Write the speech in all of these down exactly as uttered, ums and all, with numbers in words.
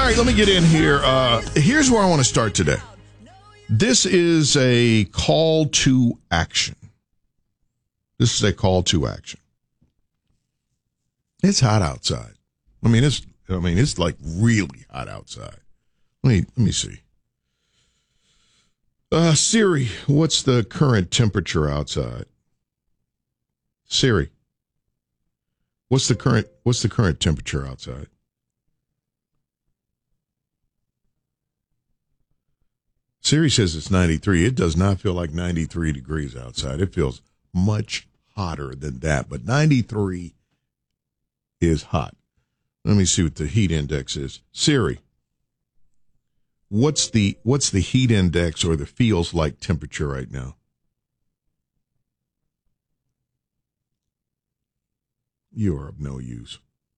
right, let me get in here. Uh, here's where I want to start today. This is a call to action. This is a call to action. It's hot outside. I mean, it's I mean, it's like really hot outside. Let me let me see. Uh, Siri, what's the current temperature outside? Siri, what's the current what's the current temperature outside? Siri says it's ninety-three. It does not feel like ninety-three degrees outside. It feels much hotter than that, but ninety-three is hot. Let me see what the heat index is. Siri, what's the what's the heat index or the feels like temperature right now? You are of no use.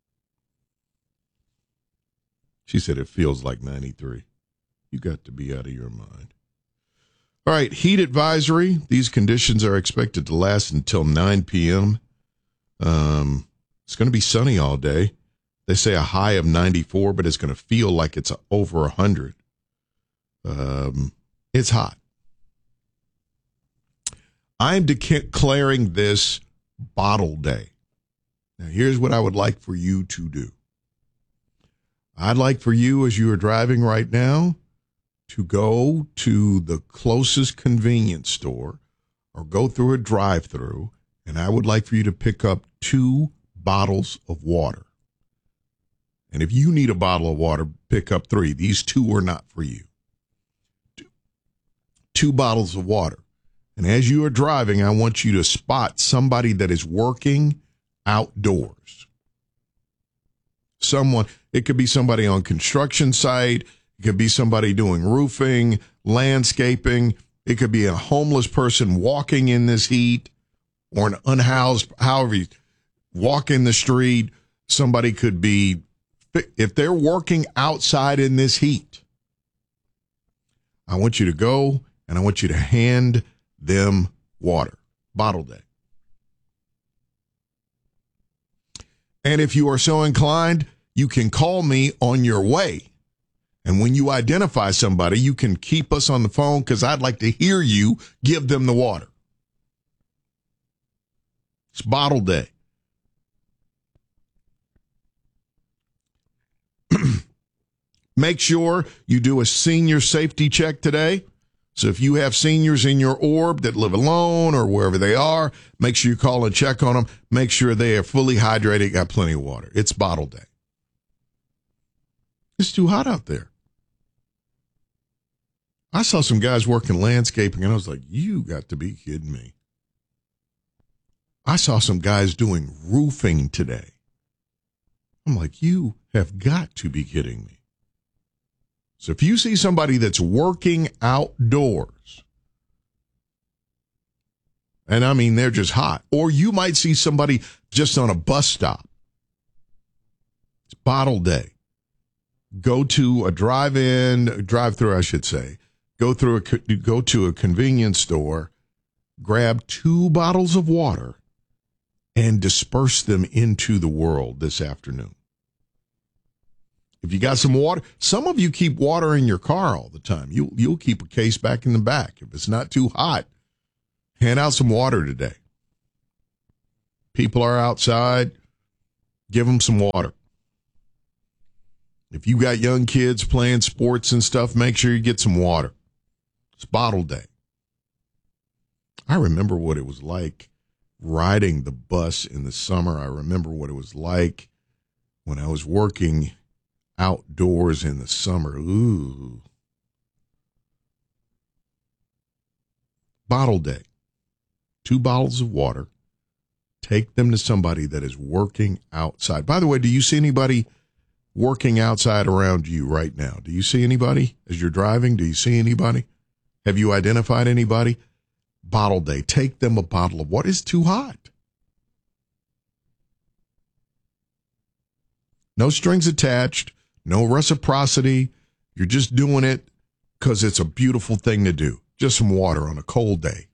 She said it feels like ninety-three. You got to be out of your mind. All right, heat advisory. These conditions are expected to last until nine p.m. Um, it's going to be sunny all day. They say a high of ninety-four, but it's going to feel like it's over one hundred. Um, it's hot. I'm declaring this bottle day. Now, here's what I would like for you to do. I'd like for you, as you are driving right now, to go to the closest convenience store or go through a drive-through, and I would like for you to pick up two bottles of water. And if you need a bottle of water, pick up three. These two are not for you. Two, two bottles of water. And as you are driving, I want you to spot somebody that is working outdoors. Someone, it could be somebody on construction site. It could be somebody doing roofing, landscaping. It could be a homeless person walking in this heat, or an unhoused, however you walk in the street. Somebody could be, if they're working outside in this heat, I want you to go and I want you to hand them water. Bottle day. And if you are so inclined, you can call me on your way. And when you identify somebody, you can keep us on the phone because I'd like to hear you give them the water. It's bottle day. Make sure you do a senior safety check today. So if you have seniors in your orb that live alone or wherever they are, make sure you call and check on them. Make sure they are fully hydrated, got plenty of water. It's bottle day. It's too hot out there. I saw some guys working landscaping, and I was like, you got to be kidding me. I saw some guys doing roofing today. I'm like, you have got to be kidding me. So if you see somebody that's working outdoors, and I mean they're just hot, or you might see somebody just on a bus stop, it's bottle day. Go to a drive-in, drive-through, I should say. Go through a go to a convenience store, grab two bottles of water, and disperse them into the world this afternoon. If you got some water, some of you keep water in your car all the time. You you'll keep a case back in the back. If it's not too hot, hand out some water today. People are outside, give them some water. If you got young kids playing sports and stuff, make sure you get some water. It's bottle day. I remember what it was like riding the bus in the summer. I remember what it was like when I was working outdoors in the summer. Ooh. Bottle day. Two bottles of water. Take them to somebody that is working outside. By the way, do you see anybody working outside around you right now? Do you see anybody as you're driving? Do you see anybody? Have you identified anybody? Bottle day. Take them a bottle of water. It's too hot. No strings attached. No reciprocity. You're just doing it because it's a beautiful thing to do. Just some water on a cold day.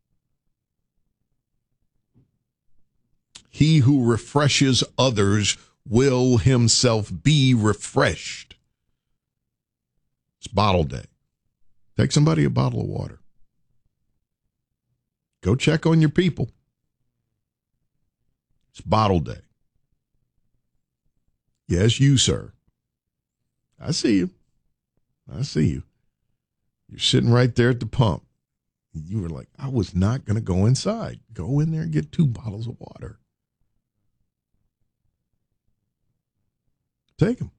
He who refreshes others will himself be refreshed. It's bottle day. Take somebody a bottle of water. Go check on your people. It's bottle day. Yes, you, sir. I see you. I see you. You're sitting right there at the pump. You were like, I was not going to go inside. Go in there and get two bottles of water. Take them.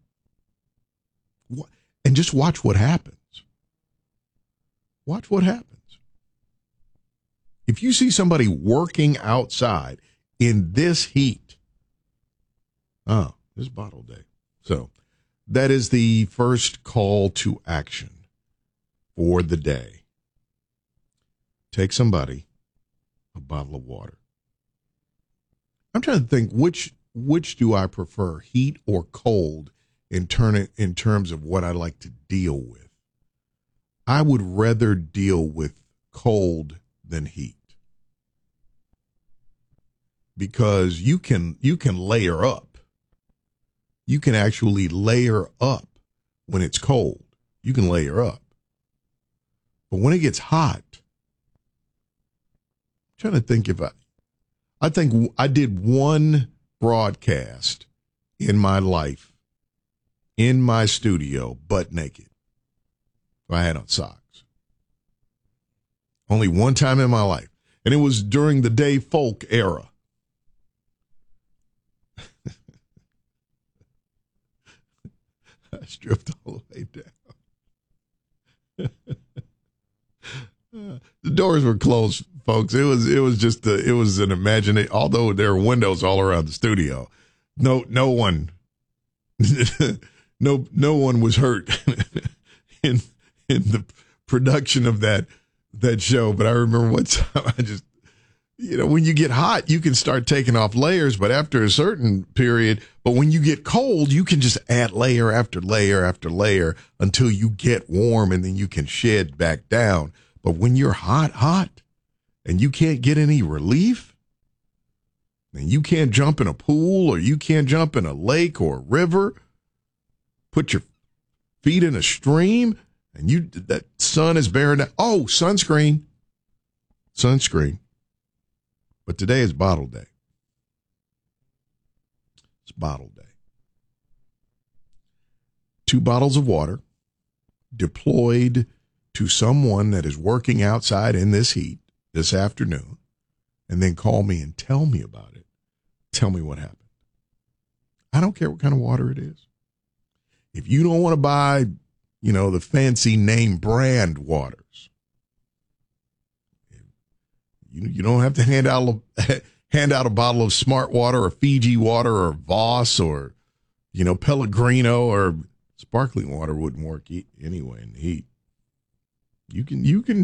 And just watch what happens. Watch what happens. If you see somebody working outside in this heat, oh, it's bottle day. So that is the first call to action for the day. Take somebody a bottle of water. I'm trying to think which which do I prefer, heat or cold, in turn in terms of what I like to deal with. I would rather deal with cold than heat, because you can you can layer up. You can actually layer up when it's cold. You can layer up. But when it gets hot, I'm trying to think if I, I think I did one broadcast in my life, in my studio, butt naked. I had on socks. Only one time in my life. And it was during the Dave Folk era. I stripped all the way down. The doors were closed, folks. It was it was just a, it was an imagination. Although there were windows all around the studio, no no one, no no one was hurt in in the production of that that show. But I remember one time I just, you know, when you get hot, you can start taking off layers, but after a certain period, but when you get cold, you can just add layer after layer after layer until you get warm, and then you can shed back down. But when you're hot, hot, and you can't get any relief, and you can't jump in a pool, or you can't jump in a lake or a river, put your feet in a stream, and you that sun is bearing down. Oh, sunscreen. Sunscreen. But today is bottle day. It's bottle day. Two bottles of water deployed to someone that is working outside in this heat this afternoon, and then call me and tell me about it. Tell me what happened. I don't care what kind of water it is. If you don't want to buy, you know, the fancy name brand waters, you you don't have to hand out a, hand out a bottle of Smart Water or Fiji water or Voss or, you know, Pellegrino, or sparkling water wouldn't work anyway in the heat. You can you can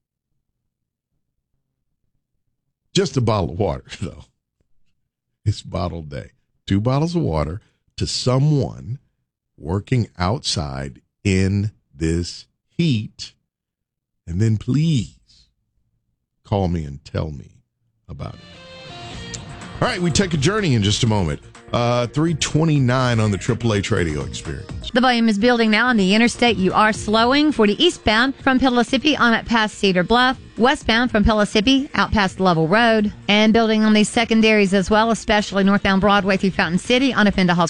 just a bottle of water though. It's bottle day. Two bottles of water to someone working outside in this heat, and then please call me and tell me about it. All right, we take a journey in just a moment. Uh, three twenty-nine on the Triple H Radio Experience. The volume is building now on the interstate. You are slowing. forty eastbound from Pellissippi on up past Cedar Bluff. Westbound from Pellissippi out past Level Road. And building on these secondaries as well, especially northbound Broadway through Fountain City on up into Hall